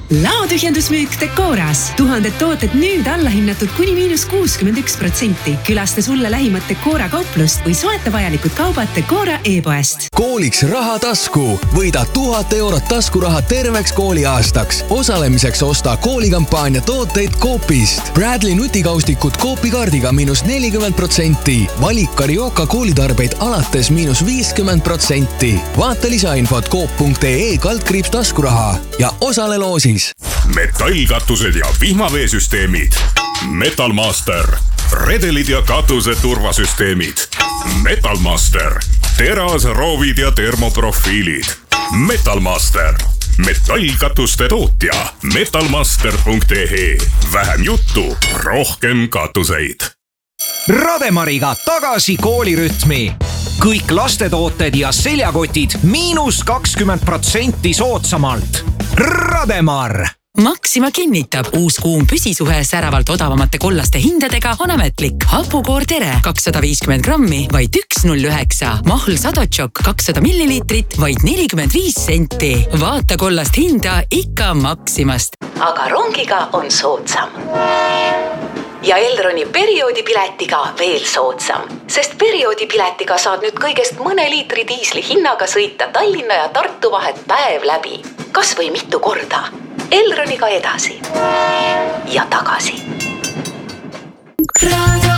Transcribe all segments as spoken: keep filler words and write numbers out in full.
Laotühjendusmüük Decoras. Tuhanded tooted nüüd allahinnatud kuni miinus kuuskümmend üks protsenti. Külasta sulle lähimat Decora kauplust või soeta vajalikud kaubad Decora e-poest. Kooliks raha tasku. Võida tuhat eurot taskuraha terveks kooliaastaks. Osalemiseks osta koolikampaania tooteid Coopist. Bradley nutikaustikud Coopi kaardiga miinus nelikümmend protsenti. Valik Carioca koolitarbeid alates miinus viiskümmend protsenti. Vaata lisainfot coop punkt ee kaldkriips taskuraha ja osale loosis. Metallkatused ja vihmaveesüsteemid. Metalmaster. Redelid ja katuse turvasüsteemid. Metalmaster. Teras, roovid ja termoprofiilid. Metalmaster. Metallkatuste tootja. metalmaster punkt ee. Vähem juttu, rohkem katuseid. Rademariga tagasi koolirütmi. Kõik lastetooted ja seljakotid miinus kakskümmend protsenti soodsamalt. Rademar! Maxima kinnitab, uus kuum püsisuhe säravalt odavamate kollaste hindadega on ametlik. Hapukoor Tere kakssada viiskümmend grammi, vaid üks null üheksa. Mahl Sadotšok kakssada milliliitrit, vaid nelikümmend viis senti. Vaata kollast hinda ikka Maximast. Aga rongiga on soodsam. Ja Elroni perioodipiletiga veel soodsam, sest perioodipiletiga saad nüüd kõigest mõne liitri diisli hinnaga sõita Tallinna ja Tartu vahet päev läbi. Kas või mitu korda. Elroniga edasi ja tagasi. Raadio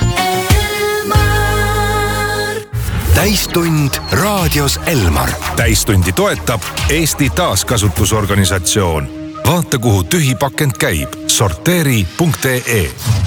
Elmar. Täistund raadios Elmar. Täistundi toetab Eesti taaskasutusorganisatsioon. Vaata, kuhu tühi pakend käib. sorteeri punkt ee.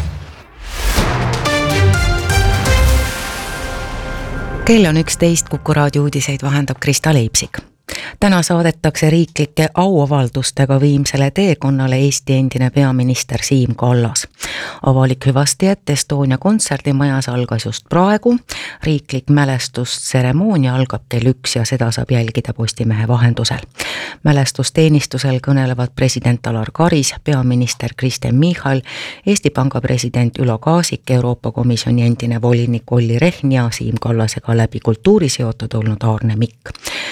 Kell on üksteist, Kuku raadio uudiseid vahendab Krista Leipsik. Täna saadetakse riiklike auavaldustega viimsele teekonnale Eesti endine peaminister Siim Kallas. Avalik hüvastijät Estonia kontserdimajas algas just praegu. Riiklik mälestustseremoonia algab kell üks ja seda saab jälgida Postimehe vahendusel. Mälestusteenistusel kõnelevad president Alar Karis, peaminister Kristen Michal, Eesti Panga president Ülo Kaasik, Euroopa Komisjoni endine volinik Olli Rehn ja Siim Kallasega läbi kultuuri seotud olnud Aarne Mikk.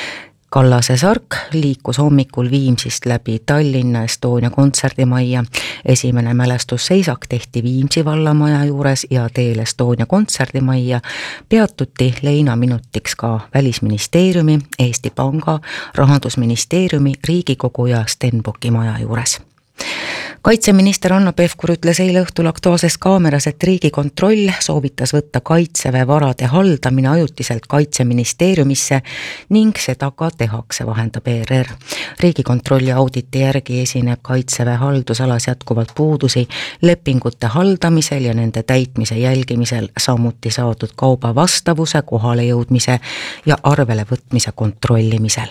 Kallase sark liikus hommikul Viimsist läbi Tallinna Estonia kontserdimajja. Esimene mälestusseisak tehti Viimsi vallamaja juures ja teel Estonia kontserdimajja peatuti leinaminutiks ka Välisministeeriumi, Eesti Panga, Rahandusministeeriumi, Riigikogu ja Stenbocki maja juures. Kaitseminister Hanno Pevkur ütles eile õhtul Aktuaalses kaameras, et Riigikontroll soovitas võtta Kaitseväe varade haldamine ajutiselt Kaitseministeeriumisse ning seda ka tehakse, vahendab E R R. Riigikontrolli auditi järgi esineb Kaitseväe haldusalas jätkuvalt puudusi lepingute haldamisel ja nende täitmise jälgimisel, samuti saadud kauba vastavuse, kohale jõudmise ja arvele võtmise kontrollimisel.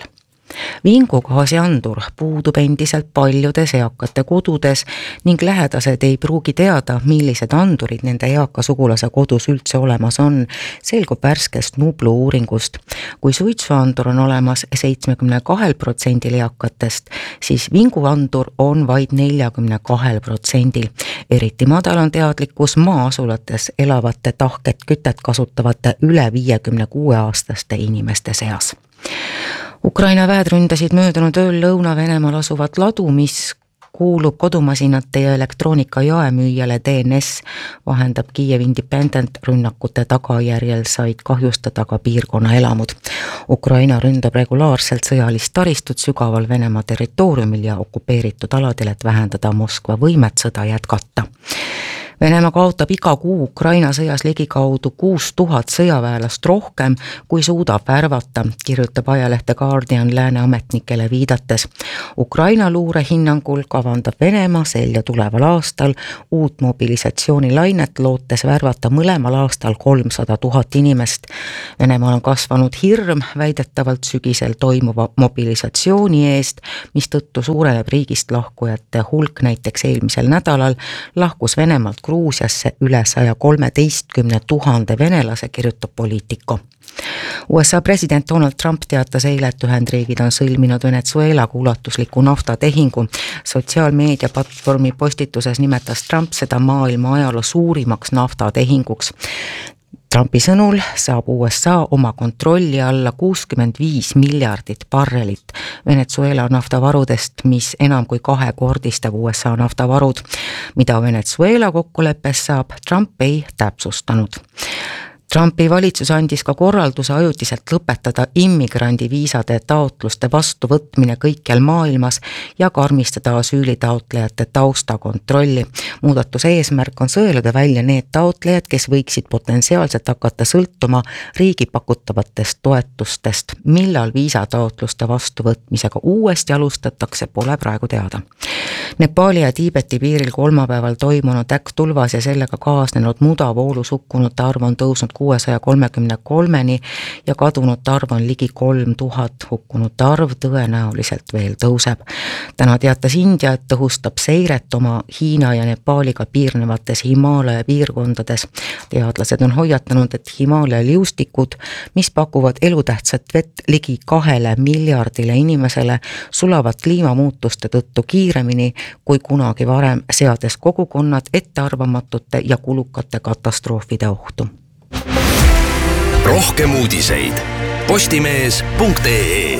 Vingugaasiandur puudub endiselt paljudes eakate kodudes ning lähedased ei pruugi teada, millised andurid nende eaka sugulase kodus üldse olemas on, selgub värskest Nublu uuringust. Kui suitsuandur on olemas seitsmekümne kahel protsendil eakatest, siis vinguandur on vaid neljakümne kahel protsendil. Eriti madal on teadlikkus maa-asulates elavate tahket kütet kasutavate üle viiekümne kuue aastaste inimeste seas. Ukraina väed ründasid möödunud ööl Lõuna-Venemaal asuvat ladu, mis kuulub kodumasinate ja elektroonika jaemüüjale D N S, vahendab Kiev Independent. Rünnakute tagajärjel said kahjustada ka piirkonna elamud. Ukraina ründab regulaarselt sõjalist taristut sügaval Venemaa territooriumil ja okupeeritud aladel, et vähendada Moskva võimet sõda jätkata. Venemaa kaotab iga kuu Ukraina sõjas ligikaudu kuus tuhat sõjaväelast rohkem, kui suudab värvata, kirjutab ajalehte Guardian lääne ametnikele viidates. Ukraina luure hinnangul kavandab Venemaa sel ja tuleval aastal uut mobilisatsioonilainet, lootes värvata mõlemal aastal kolmsada tuhat inimest. Venemaal on kasvanud hirm väidetavalt sügisel toimuva mobilisatsiooni eest, mis tõttu suureneb riigist lahkujate hulk. Näiteks eelmisel nädalal lahkus Venemaalt Gruusiasse üle saja kolmeteistkümne tuhande venelase, kirjutab Politico. U S A president Donald Trump teatas eile, et Ühendriigid on sõlminud Venezuelaga ulatusliku naftatehingu. Sotsiaalmeedia platvormi postituses nimetas Trump seda maailma ajaloo suurimaks naftatehinguks. Trumpi sõnul saab U S A oma kontrolli alla kuuskümmend viis miljardit barrelit Venezuela naftavarudest, mis enam kui kahekordistab U S A naftavarud. Mida Venezuela kokkuleppes saab, Trump ei täpsustanud. Trumpi valitsus andis ka korralduse ajutiselt lõpetada immigrandiviisade taotluste vastuvõtmine kõikjal maailmas ja karmistada asüülitaotlejate taustakontrolli. Muudatuse eesmärk on sõeluda välja need taotlejad, kes võiksid potentsiaalselt hakata sõltuma riigi pakutavatest toetustest. Millal viisataotluste vastuvõtmisega uuesti alustatakse, pole praegu teada. Nepali ja Tiibeti piiril kolmapäeval toimunud äkktulvas ja sellega kaasnenud mudavoolus hukkunute arv on tõusnud kuuesaja kolmekümne kolmeni ja kadunute arv on ligi kolm tuhat. Hukkunute arv tõenäoliselt veel tõuseb. Täna teatas India, et tõhustab seiret oma Hiina ja Nepaliga piirnevates Himaalaja piirkondades. Teadlased on hoiatanud, et Himaalaja liustikud, mis pakuvad elutähtsat vett ligi kahele miljardile inimesele, sulavad kliimamuutuste tõttu kiiremini kui kunagi varem, seades kogukonnad ettearvamatute ja kulukate katastroofide ohtu. Rohkem uudiseid postimees punkt ee.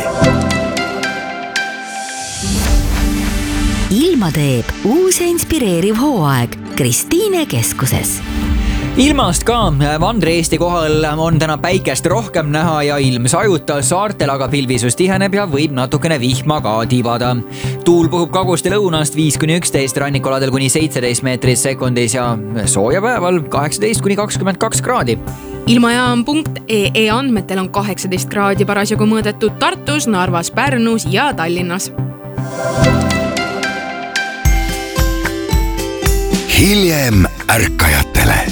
Ilma teeb uus ja inspireeriv hooaeg Kristiine keskuses. Ilmast ka, Mandri-Eesti kohal on täna päikest rohkem näha ja ilm sajuta, saartel aga pilvisus tiheneb ja võib natukene vihma ka tibada. Tuul puhub kagust ja lõunast viis kuni üksteist, rannikoladel kuni seitseteist meetrit sekundis ja sooja päeval kaheksateist kuni kakskümmend kaks kraadi. Ilmajaam punkt ee andmetel on kaheksateist kraadi parasjagu mõõdetud Tartus, Narvas, Pärnus ja Tallinnas. Hiljem ärkajatele.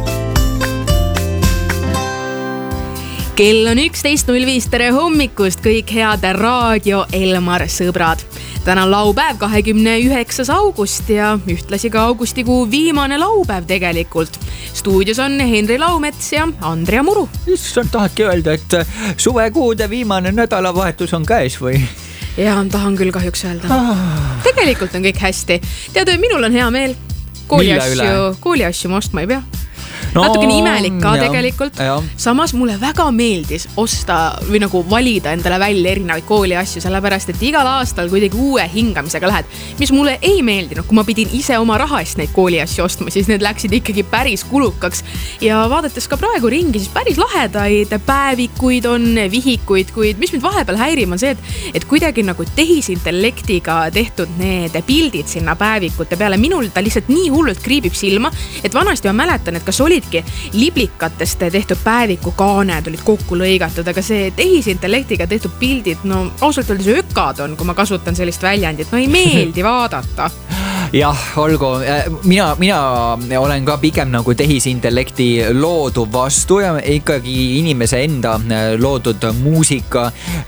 Kell on üksteist null viis, tere hommikust kõik head raadio Elmar sõbrad. Täna on laupäev, kahekümne üheksas august ja ühtlasi ka augustikuu viimane laupäev tegelikult. Stuudios on Henri Laumets ja Andrea Muru. Issand, tahadki öelda, et suvekuude viimane nädalavahetus on käes või? Ja tahan küll kahjuks öelda. Ah. Tegelikult on kõik hästi. Tead, minul on hea meel. Kooli asju, kooli asju ma ostma ei pea. No, natukene imelik ka ja, tegelikult. Ja. Samas mulle väga meeldis osta või nagu valida endale välja erinevaid kooli asju, sellepärast et igal aastal kuidagi uue hingamisega lähed. Mis mulle ei meeldinud, kui ma pidin ise oma raha eest neid kooli asju ostma, siis need läksid ikkagi päris kulukaks. Ja vaadates ka praegu ringi, siis päris lahedaid päevikuid on, vihikuid, kuid mis mind vahepeal häirib on see, et, et kuidagi nagu tehisintellektiga tehtud need pildid sinna päevikute peale. Minul ta lihtsalt nii hullult kriibib silma, et vanasti ma mäletan, et kas olidki liblikatest tehtud päeviku kaaned olid kokku lõigatud, aga see tehisintellektiga tehtud pildid, no ausalt öeldes ökad on, kui ma kasutan sellist väljendit, no ei meeldi vaadata. Jah, olgu, mina, mina olen ka pigem nagu tehisintellekti loodu vastu ja ikkagi inimese enda loodud muusika,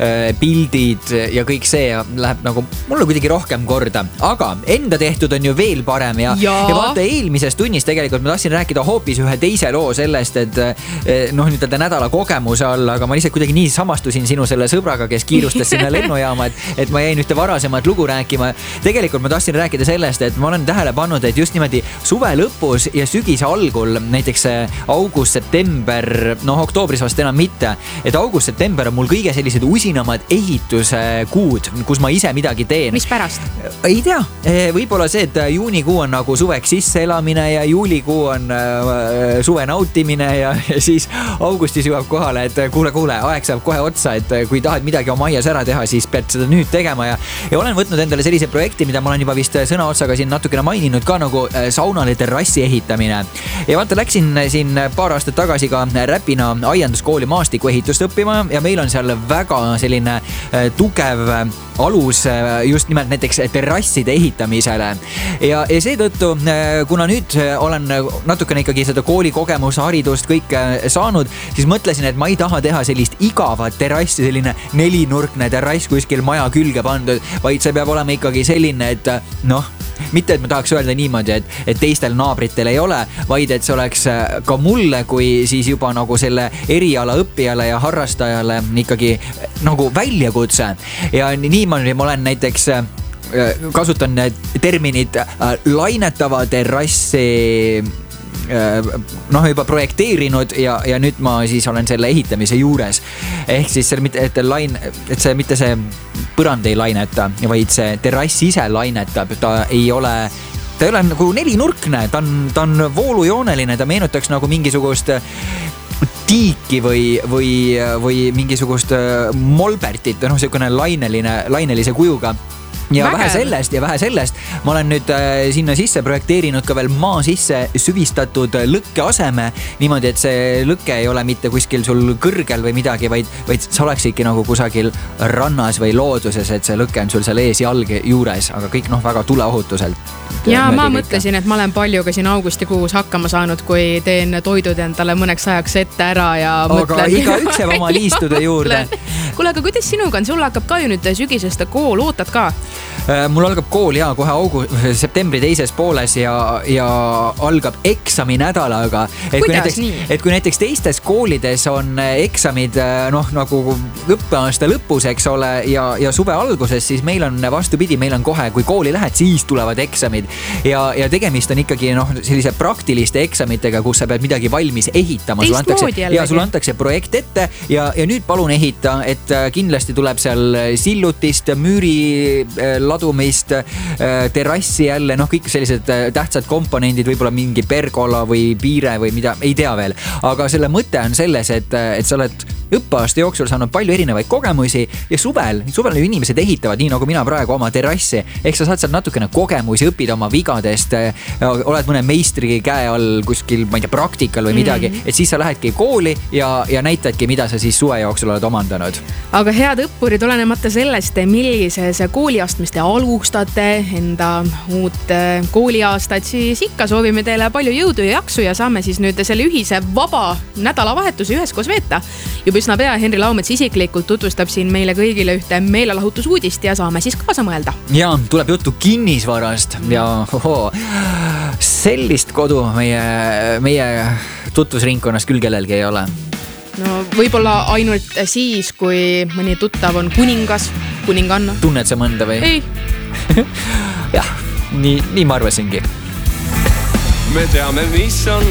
pildid ja kõik see läheb nagu mulle kuidagi rohkem korda, aga enda tehtud on ju veel parem ja, ja. ja vaata eelmisest tunnist tegelikult ma tahtsin rääkida hoopis ühe teise loo sellest, et noh, nüüd täda nädala kogemuse all, aga ma lihtsalt kuidagi nii samastusin sinu selle sõbraga, kes kiirustas sinna lennujaama, et, et ma jäin ühte varasemat lugu rääkima. Tegelikult ma tahtsin rääkida sellest, et ma olen tähele pannud, et just niimoodi suve lõpus ja sügise algul, näiteks august, september, noh oktoobris vast enam mitte, et august, september on mul kõige sellised usinamad ehituskuud, kus ma ise midagi teen. Mis pärast? Ei tea, võib-olla see, et juunikuu on nagu suveks sisse elamine ja juulikuu on suve nautimine ja, ja siis augustis jõuab kohale, et kuule, kuule, aeg saab kohe otsa, et kui tahad midagi oma aias ära teha, siis pead seda nüüd tegema ja, ja olen võtnud endale sellise projekti, mida ma olen juba vist sõna otsaga siin natukene maininud ka nagu saunale terrassi ehitamine. Ja vaata, läksin siin paar aastat tagasi ka Räpina aianduskooli maastikuehitust õppima ja meil on seal väga selline tugev alus just nimelt näiteks terrasside ehitamisele. Ja, ja seetõttu, kuna nüüd olen natukene ikkagi seda koolikogemuse haridust kõik saanud, siis mõtlesin, et ma ei taha teha sellist igavat terrassi, selline nelinurkne terrass kuskil maja külge pandud, vaid see peab olema ikkagi selline, et noh, mitte et ma tahaks öelda niimoodi, et, et teistel naabritel ei ole, vaid et see oleks ka mulle kui siis juba nagu selle eriala õppijale ja harrastajale ikkagi nagu väljakutse. Ja niimoodi ma olen näiteks kasutan terminit lainetava terrassi noh, juba projekteerinud ja, ja nüüd ma siis olen selle ehitamise juures. Ehk siis selle mitte, et, lain, et see mitte see põrand ei laineta, vaid see terrass ise lainetab. Ta ei ole, ta ei ole nagu nelinurkne, ta on, ta on voolujooneline, ta meenutaks nagu mingisugust tiiki või, või, või mingisugust molbertit, noh, selline laineline, lainelise kujuga. Ja vähe sellest ja vähe sellest, ma olen nüüd äh, sinna sisse projekteerinud ka veel maa sisse süvistatud lõkke aseme, niimoodi, et see lõkke ei ole mitte kuskil sul kõrgel või midagi, vaid, vaid sa oleksidki nagu kusagil rannas või looduses, et see lõkke on sul seal ees jalge juures, aga kõik noh, väga tuleohutuselt. Ja ma kõike. Mõtlesin, et ma olen palju ka siin augustikuus hakkama saanud, kui teen toidud endale mõneks ajaks ette ära ja aga mõtlen. Iga üks jääb oma liistude juurde. Kuule, aga kuidas sinuga on? Sul hakkab ka ju nüüd sügisest kool, ootad ka? Mul algab kool ja kohe augu, septembri teises pooles ja, ja algab eksami nädalaga. Et kui, näiteks, et kui näiteks teistes koolides on eksamid noh, nagu õppeaasta lõpus, eks ole, ja, ja suve alguses, siis meil on vastupidi, meil on kohe, kui kooli lähed, siis tulevad eksamid. Ja, ja tegemist on ikkagi noh, sellise praktiliste eksamitega, kus sa pead midagi valmis ehitama. Sul antakse, ja sul antakse projekt ette ja, ja nüüd palun ehita, et kindlasti tuleb seal sillutist, müüri ladumist, terrassi jälle, noh, kõik sellised tähtsad komponendid, võib-olla mingi pergola või piire või mida, ei tea veel. Aga selle mõte on selles, et, et sa oled õppeaasta jooksul saanud palju erinevaid kogemusi ja suvel, suvel ju inimesed ehitavad nii nagu mina praegu oma terrassi. Ehk sa saad seal natukene kogemusi, õppida oma vigadest, oled mõne meistri käe all kuskil, ma ei tea, praktikal või midagi, mm. et siis sa lähedki kooli ja, ja näitadki, mida sa siis suve jooksul oled omandanud. Aga head õppurid, olenemata sellest, millises kooliastmist te alustate enda uut kooliaastat, siis ikka soovime teile palju jõudu ja jaksu ja saame siis nüüd selle ühise vaba nädalavahetuse üheskoos veeta. Juba üsna pea Henri Laumets isiklikult tutvustab siin meile kõigile ühte meelelahutusuudist ja saame siis kaasa mõelda. Ja tuleb juttu kinnisvarast ja oho, sellist kodu meie, meie tutvusringkonnas küll kellelgi ei ole. No võib-olla ainult siis, kui mõni tuttav on kuningas, kuninganna. Tunned sa mõnda või? Ei. jah, nii, nii ma arvasingi. Me teame, mis on